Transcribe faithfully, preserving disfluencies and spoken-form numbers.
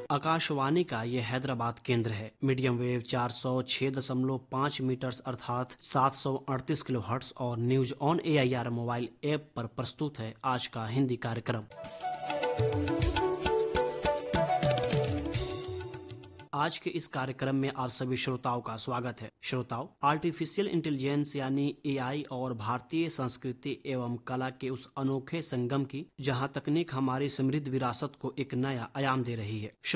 आकाशवाणी का ये हैदराबाद केंद्र है। मीडियम वेव चार सौ छह दशमलव पाँच मीटर्स अर्थात सात सौ अड़तीस किलो हर्ट्ज और news on A I R mobile app पर प्रस्तुत है आज का हिंदी कार्यक्रम। आज के इस कार्यक्रम में आप सभी श्रोताओं का स्वागत है। श्रोताओं, आर्टिफिशियल इंटेलिजेंस यानी ए आई और भारतीय संस्कृति एवं कला के उस अनोखे संगम की जहां तकनीक हमारी समृद्ध विरासत को एक नया आयाम दे रही है।